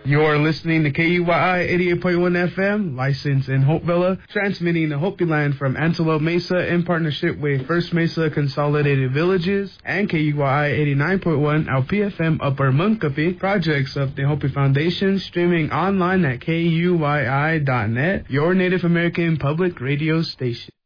You're listening to KUYI 88.1 FM, licensed in Hopevilla, transmitting the Hopi line from Antelope Mesa in partnership with First Mesa Consolidated Villages and KUYI 89.1 LPFM Upper Munkapi, projects of the Hopi Foundation, streaming online at KUYI.net, your Native American public radio station.